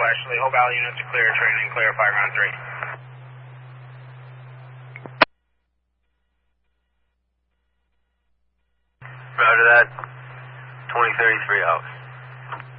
Ashley. Whole Valley units are clear, training, clear, fire ground 3. Roger that. 2033 out.